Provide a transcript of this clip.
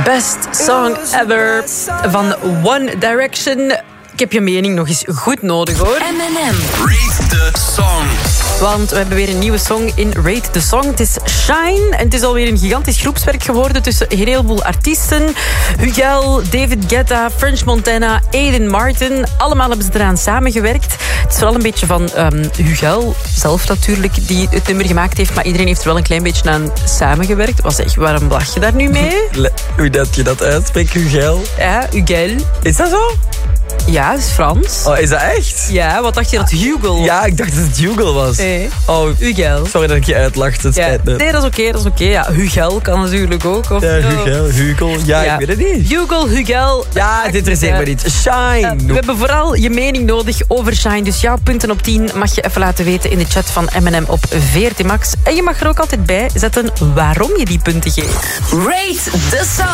Best song ever van One Direction. Ik heb je mening nog eens goed nodig, hoor. M&M. Rate the Song. Want we hebben weer een nieuwe song in Rate the Song. Het is Shine. En het is alweer een gigantisch groepswerk geworden tussen een heleboel artiesten. Huguel, David Guetta, French Montana, Aiden Martin. Allemaal hebben ze eraan samengewerkt. Het is vooral een beetje van Huguel zelf natuurlijk, die het nummer gemaakt heeft. Maar iedereen heeft er wel een klein beetje aan samengewerkt. Waarom lach je daar nu mee? Hoe dat je dat uitspreekt, Huguel? Ja, Huguel. Is dat zo? Ja, het is Frans. Oh, is dat echt? Ja, wat dacht je dat Huguel was? Ja, ik dacht dat het Huguel was. Nee. Oh, Huguel. sorry dat ik je uitlachte. Het spijt me. Nee, dat is oké. Ja, Huguel kan natuurlijk ook. Of Ja, Huguel. Ja, ik weet het niet. Huguel. Ja, het interesseert me niet. Shine. We hebben vooral je mening nodig over Shine. Dus jouw punten op 10 mag je even laten weten in de chat van M&M op VRT Max. En je mag er ook altijd bij zetten waarom je die punten geeft. Rate the Song.